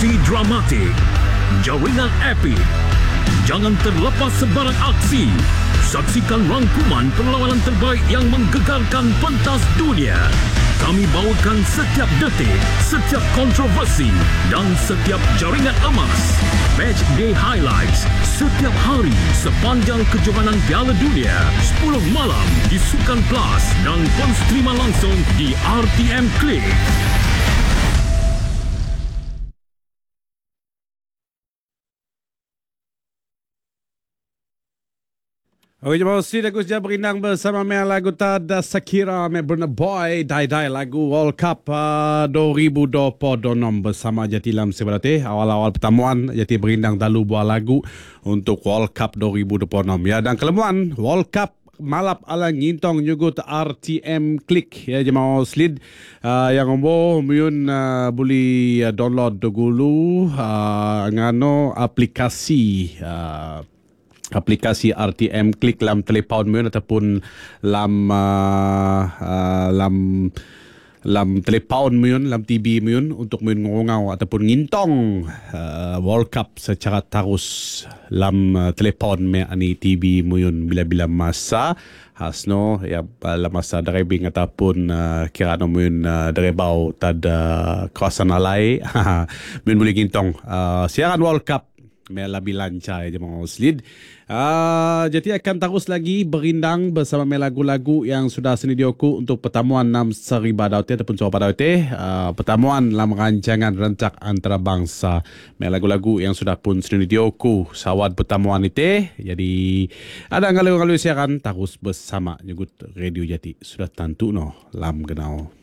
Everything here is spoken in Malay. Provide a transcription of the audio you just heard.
Aksi dramatik, jaringan epik. Jangan terlepas sebarang aksi. Saksikan rangkuman perlawanan terbaik yang menggegarkan pentas dunia. Kami bawakan setiap detik, setiap kontroversi dan setiap jaringan emas. Match Day Highlights setiap hari sepanjang kejohanan Piala Dunia 10 malam di Sukan Plus dan penstrima langsung di RTM Klik. Okey, jemaah Sri aku sudah berindang bersama dengan lagu Tada Shakira me Burna Boy Dai lagu World Cup 2026 bersama Jatilam Sebalate. Awal-awal pertemuan Jati berindang dalu buah lagu untuk World Cup 2026 ya, dan kelemuan World Cup malap ala ngintong nyugut RTM Klik ya jemaah slid yang ombo muyun boleh download dulu ngano aplikasi RTM Klik dalam telefon muyun ataupun dalam telefon muyun, dalam TV muyun untuk muyun ngongau ataupun ngintong World Cup secara terus dalam telefon me ani TV muyun bila-bila masa hasno ya dalam masa driving ataupun kirano muyun drebau tada kawasan alai muyun boleh ngintong siaran World Cup lebih lancar je mga slid. Jadi akan terus lagi berindang bersama lagu-lagu yang sudah senidioku untuk pertemuan 6 Seriba Daute ataupun Suara Daute. Pertemuan dalam rancangan rencak antarabangsa. Lagu-lagu yang sudah pun senidioku sawat pertemuan itu. Jadi ada ngalu-ngalu siaran terus bersama nyugut Radio Jati. Sudah tentu no lam genau.